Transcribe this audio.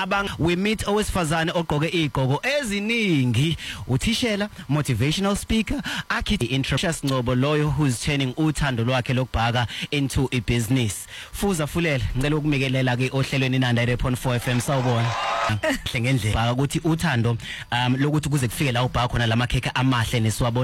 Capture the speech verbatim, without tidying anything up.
abang we meet owesifazane ogqoke igqoko eziningi uthishela motivational speaker akhithi introduce Ngcobo loyo who's turning uthando lwakhe lokubhaka into a business. Fuza Fulele ngicela ukumikelela ke ohlelweni nine point four F M sawubona hle ngendlela ukuthi uthando um lokuthi kuze kufike la ubhaka khona lamakhekhe amahle neswabo